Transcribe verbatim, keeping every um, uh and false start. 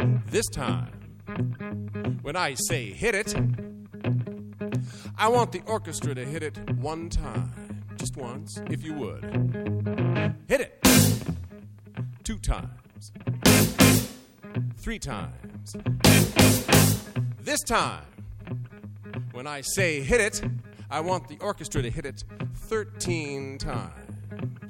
This time, when I say hit it, I want the orchestra to hit it one time. Just once, if you would. Hit it. Two times. Three times. This time, when I say hit it, I want the orchestra to hit it thirteen times.